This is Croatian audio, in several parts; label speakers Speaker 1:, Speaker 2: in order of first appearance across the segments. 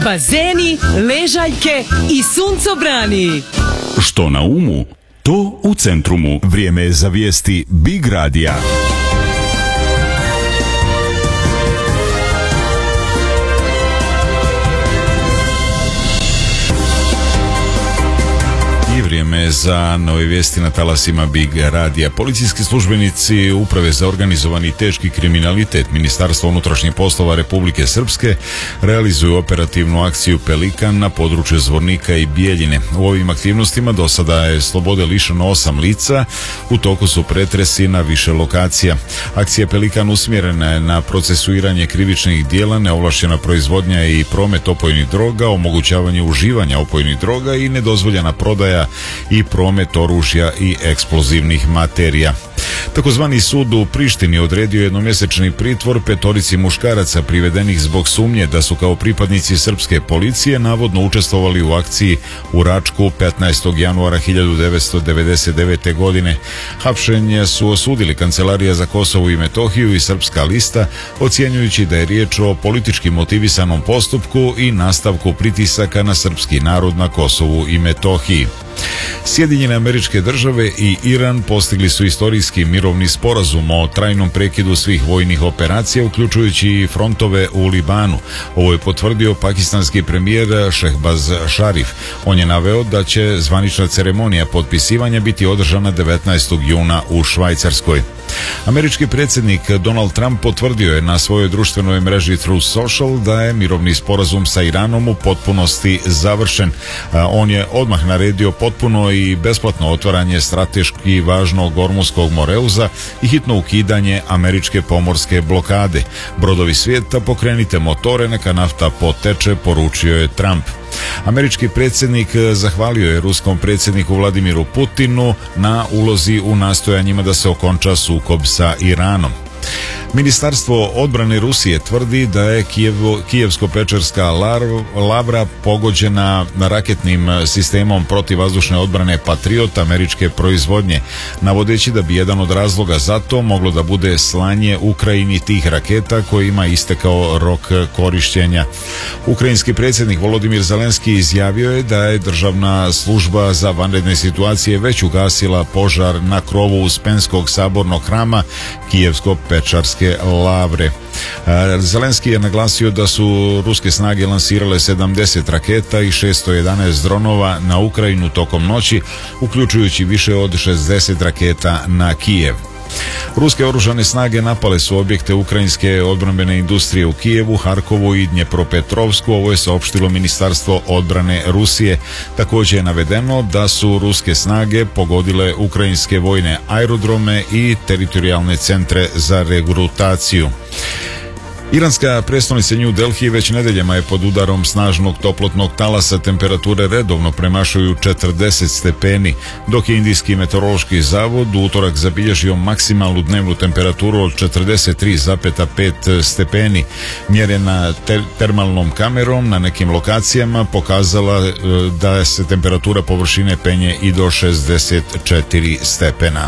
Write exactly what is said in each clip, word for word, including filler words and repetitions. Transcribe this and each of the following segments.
Speaker 1: bazeni, ležaljke i suncobrani.
Speaker 2: Što na umu, to u Centrumu. Vrijeme je za vijesti Big Radija. I vrijeme za nove vijesti na talasima Big Radija. Policijski službenici Uprave za organizovani teški kriminalitet Ministarstva unutrašnjih poslova Republike Srpske realizuju operativnu akciju Pelikan na području Zvornika i Bijeljine. U ovim aktivnostima do sada je slobode lišeno osam lica, u toku su pretresi na više lokacija. Akcija Pelikan usmjerena je na procesuiranje krivičnih dijela, neovlaštena proizvodnja i promet opojnih droga, omogućavanje uživanja opojnih droga i nedozvoljena prodaja i promet oružja i eksplozivnih materija. Takozvani sud u Prištini odredio jednomjesečni pritvor petorici muškaraca privedenih zbog sumnje da su kao pripadnici srpske policije navodno učestvovali u akciji u Račku petnaestog januara hiljadu devetsto devedeset devete. godine. Hapšenje su osudili Kancelarija za Kosovo i Metohiju i Srpska lista, ocjenjujući da je riječ o politički motivisanom postupku i nastavku pritisaka na srpski narod na Kosovu i Metohiji. Sjedinjene Američke Države i Iran postigli su istorijski mirovni sporazum o trajnom prekidu svih vojnih operacija, uključujući i frontove u Libanu. Ovo je potvrdio pakistanski premijer Šehbaz Šarif. On je naveo da će zvanična ceremonija potpisivanja biti održana devetnaestog juna u Švajcarskoj. Američki predsjednik Donald Trump potvrdio je na svojoj društvenoj mreži Truth Social da je mirovni sporazum sa Iranom u potpunosti završen. On je odmah naredio potpuno i besplatno otvaranje strateški važnog Ormuskog moreuza i hitno ukidanje američke pomorske blokade. Brodovi svijeta, pokrenite motore, neka nafta poteče, poručio je Trump. Američki predsjednik zahvalio je ruskom predsjedniku Vladimiru Putinu na ulozi u nastojanjima da se okonča sukob sa Iranom. Ministarstvo odbrane Rusije tvrdi da je Kijevo, Kijevsko-Pečerska lavra pogođena raketnim sistemom protivvazdušne odbrane Patriot američke proizvodnje, navodeći da bi jedan od razloga za to moglo da bude slanje Ukrajini tih raketa kojima istekao rok korištenja. Ukrajinski predsjednik Volodimir Zelenski izjavio je da je državna služba za vanredne situacije već ugasila požar na krovu Uspenskog sabornog hrama Kijevsko-Pečarske lavre. Zelenski je naglasio da su ruske snage lansirale sedamdeset raketa i šesto jedanaest dronova na Ukrajinu tokom noći, uključujući više od šezdeset raketa na Kijev. Ruske oružane snage napale su objekte ukrajinske odbrambene industrije u Kijevu, Harkovu i Dnjepropetrovsku, ovo je saopštilo Ministarstvo odbrane Rusije. Također je navedeno da su ruske snage pogodile ukrajinske vojne aerodrome i teritorijalne centre za regrutaciju. Iranska prestolnica New Delhi već nedeljama je pod udarom snažnog toplotnog talasa, temperature redovno premašuju četrdeset stepeni, dok je Indijski meteorološki zavod u utorak zabilježio maksimalnu dnevnu temperaturu od četrdeset tri zarez pet stepeni. Mjerena ter- termalnom kamerom na nekim lokacijama pokazala da se temperatura površine penje i do šezdeset četiri stepena.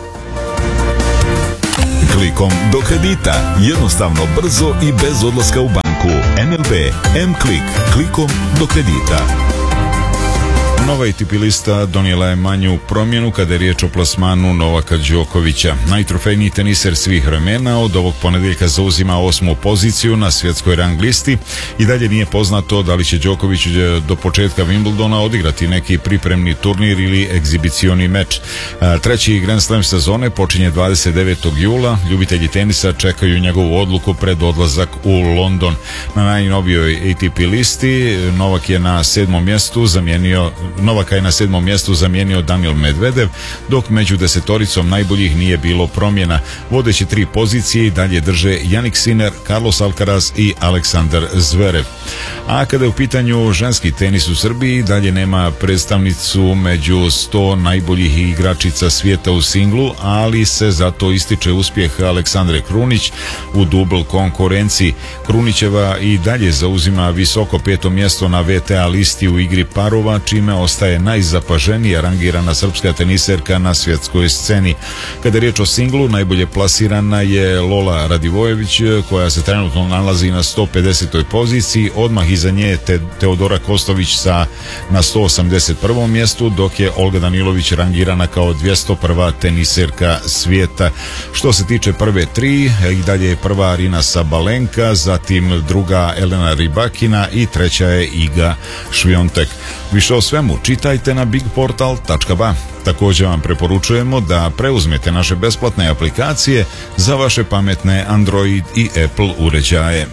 Speaker 2: Klikom do kredita. Jednostavno, brzo i bez odlaska u banku. N L B M-Klik. Klikom do kredita. Nova A T P lista donijela je manju promjenu kada je riječ o plasmanu Novaka Đokovića. Najtrofejniji teniser svih vremena od ovog ponedjeljka zauzima osmu poziciju na svjetskoj rang listi i dalje nije poznato da li će Đoković do početka Wimbledona odigrati neki pripremni turnir ili egzibicioni meč. Treći Grand Slam sezone počinje dvadeset devetog jula. Ljubitelji tenisa čekaju njegovu odluku pred odlazak u London. Na najnovijoj A T P listi Novak je na sedmom mjestu zamijenio Novaka je na sedmom mjestu zamijenio Daniil Medvedev, dok među desetoricom najboljih nije bilo promjena. Vodeći tri pozicije i dalje drže Jannik Sinner, Carlos Alcaraz i Aleksandar Zverev. A kada je u pitanju ženski tenis u Srbiji, dalje nema predstavnicu među sto najboljih igračica svijeta u singlu, ali se zato ističe uspjeh Aleksandre Krunić u dubl konkurenciji. Krunićeva i dalje zauzima visoko peto mjesto na V T A listi u igri parova, čime ostaje najzapaženija rangirana srpska teniserka na svjetskoj sceni. Kada je riječ o singlu, najbolje plasirana je Lola Radivojević, koja se trenutno nalazi na sto pedesetoj poziciji odmah iza nje te, Teodora Kostović sa, na sto osamdeset prvom mjestu, dok je Olga Danilović rangirana kao dvjesto prva teniserka svijeta. Što se tiče prve tri, i dalje je prva Arina Sabalenka, zatim druga Elena Rybakina i treća je Iga Šviontek. Više o svemu čitajte na big portal tačka ba. Također vam preporučujemo da preuzmete naše besplatne aplikacije za vaše pametne Android i Apple uređaje.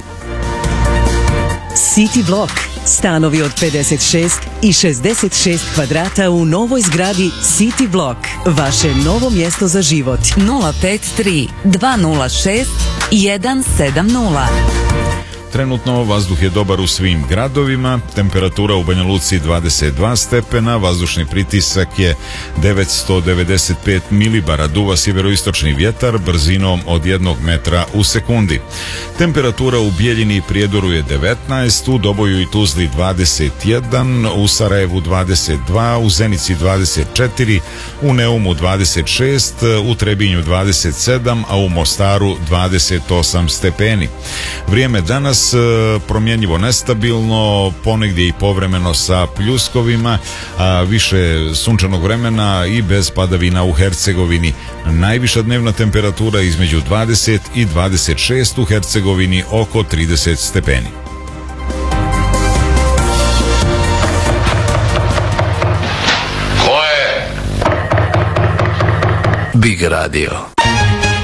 Speaker 1: City Block. Stanovi od pedeset šest i šezdeset šest kvadrata u novoj zgradi City Block. Vaše novo mjesto za život.
Speaker 3: nula pet tri dva nula šest jedan sedam nula.
Speaker 2: Trenutno vazduh je dobar u svim gradovima, temperatura u Banja Luci dvadeset dva stepena, vazdušni pritisak je devetsto devedeset pet milibara, duva sjeveroistočni vjetar brzinom od jednog metra u sekundi. Temperatura u Bijeljini i Prijedoru je devetnaest, u Doboju i Tuzli dvadeset jedan, u Sarajevu dvadeset dva, u Zenici dvadeset četiri, u Neumu dvadeset šest, u Trebinju dvadeset sedam, a u Mostaru dvadeset osam stepeni. Vrijeme danas promjenjivo nestabilno, ponegdje i povremeno sa pljuskovima, a više sunčanog vremena i bez padavina u Hercegovini. Najviša dnevna temperatura između dvadeset i dvadeset šest, u Hercegovini oko trideset stepeni.
Speaker 4: Ko je? Big Radio.